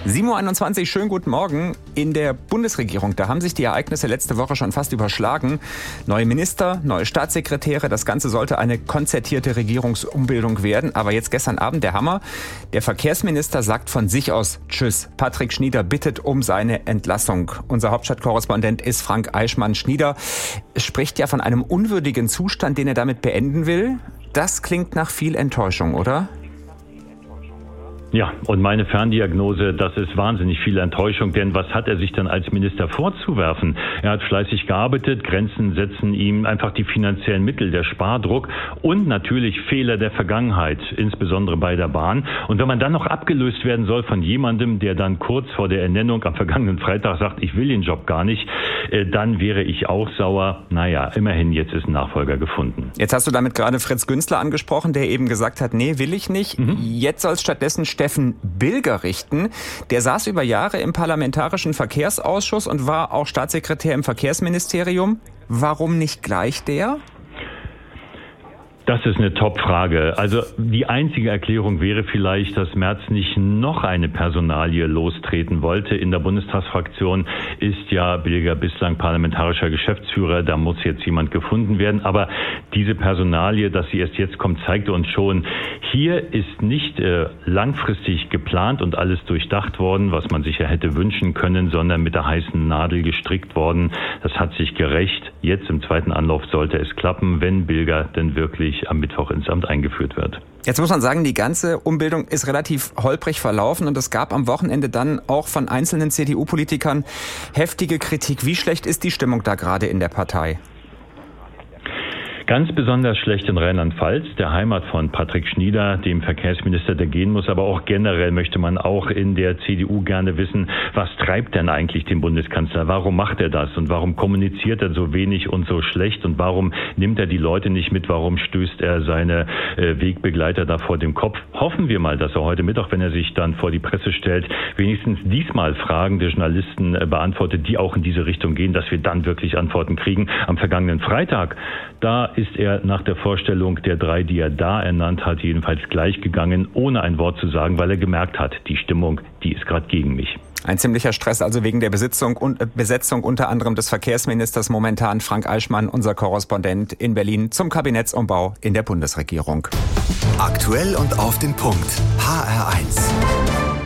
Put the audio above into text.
7:21 Uhr, schönen guten Morgen. In der Bundesregierung, da haben sich die Ereignisse letzte Woche schon fast überschlagen. Neue Minister, neue Staatssekretäre, das Ganze sollte eine konzertierte Regierungsumbildung werden. Aber jetzt gestern Abend der Hammer. Der Verkehrsminister sagt von sich aus Tschüss. Patrick Schnieder bittet um seine Entlassung. Unser Hauptstadtkorrespondent ist Frank Eichmann. Schnieder spricht ja von einem unwürdigen Zustand, den er damit beenden will. Das klingt nach viel Enttäuschung, oder? Ja, und meine Ferndiagnose, das ist wahnsinnig viel Enttäuschung, denn was hat er sich dann als Minister vorzuwerfen? Er hat fleißig gearbeitet, Grenzen setzen ihm einfach die finanziellen Mittel, der Spardruck und natürlich Fehler der Vergangenheit, insbesondere bei der Bahn. Und wenn man dann noch abgelöst werden soll von jemandem, der dann kurz vor der Ernennung am vergangenen Freitag sagt, ich will den Job gar nicht, dann wäre ich auch sauer. Naja, immerhin, jetzt ist ein Nachfolger gefunden. Jetzt hast du damit gerade Fritz Günzler angesprochen, der eben gesagt hat, nee, will ich nicht. Jetzt soll es stattdessen Steffen Bilger richten. Der saß über Jahre im Parlamentarischen Verkehrsausschuss und war auch Staatssekretär im Verkehrsministerium. Warum nicht gleich der? Das ist eine Top-Frage. Also die einzige Erklärung wäre vielleicht, dass Merz nicht noch eine Personalie lostreten wollte. In der Bundestagsfraktion ist ja Bilger bislang parlamentarischer Geschäftsführer. Da muss jetzt jemand gefunden werden. Aber diese Personalie, dass sie erst jetzt kommt, zeigte uns schon, hier ist nicht langfristig geplant und alles durchdacht worden, was man sich ja hätte wünschen können, sondern mit der heißen Nadel gestrickt worden. Das hat sich gerächt. Jetzt im zweiten Anlauf sollte es klappen, wenn Bilger denn wirklich am Mittwoch ins Amt eingeführt wird. Jetzt muss man sagen, die ganze Umbildung ist relativ holprig verlaufen und es gab am Wochenende dann auch von einzelnen CDU-Politikern heftige Kritik. Wie schlecht ist die Stimmung da gerade in der Partei? Ganz besonders schlecht in Rheinland-Pfalz, der Heimat von Patrick Schnieder, dem Verkehrsminister, der gehen muss. Aber auch generell möchte man auch in der CDU gerne wissen, was treibt denn eigentlich den Bundeskanzler? Warum macht er das? Und warum kommuniziert er so wenig und so schlecht? Und warum nimmt er die Leute nicht mit? Warum stößt er seine Wegbegleiter da vor dem Kopf? Hoffen wir mal, dass er heute Mittwoch, wenn er sich dann vor die Presse stellt, wenigstens diesmal Fragen der Journalisten beantwortet, die auch in diese Richtung gehen, dass wir dann wirklich Antworten kriegen. Am vergangenen Freitag, da ist er nach der Vorstellung der 3, die er da ernannt hat, jedenfalls gleich gegangen, ohne ein Wort zu sagen, weil er gemerkt hat, die Stimmung, die ist gerade gegen mich. Ein ziemlicher Stress also wegen der Besetzung unter anderem des Verkehrsministers momentan. Frank Eichmann, unser Korrespondent in Berlin zum Kabinettsumbau in der Bundesregierung. Aktuell und auf den Punkt. HR1.